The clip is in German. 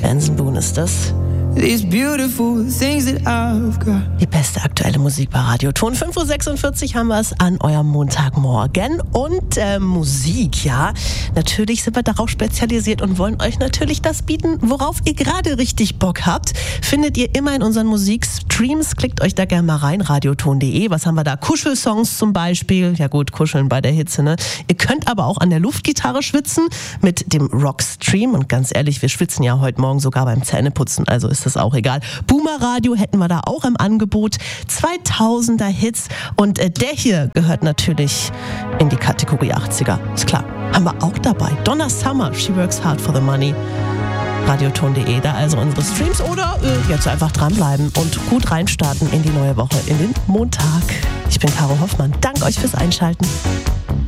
Benson Boone ist das. These beautiful things that I've got. Die beste aktuelle Musik bei Radioton. 5.46 Uhr haben wir es an eurem Montagmorgen. Und Musik, ja. Natürlich sind wir darauf spezialisiert und wollen euch natürlich das bieten, worauf ihr gerade richtig Bock habt. Findet ihr immer in unseren Musikstreams. Klickt euch da gerne mal rein, radioton.de. Was haben wir da? Kuschelsongs zum Beispiel. Ja gut, kuscheln bei der Hitze, ne? Ihr könnt aber auch an der Luftgitarre schwitzen mit dem Rockstream. Und ganz ehrlich, wir schwitzen ja heute Morgen sogar beim Zähneputzen. Also ist das auch egal. Boomer Radio hätten wir da auch im Angebot. 2000er Hits. Und der hier gehört natürlich in die Kategorie 80er. Ist klar. Haben wir auch dabei. Donna Summer, She Works Hard for the Money. Radioton.de, da also unsere Streams. Oder jetzt einfach dranbleiben und gut reinstarten in die neue Woche, in den Montag. Ich bin Caro Hoffmann. Danke euch fürs Einschalten.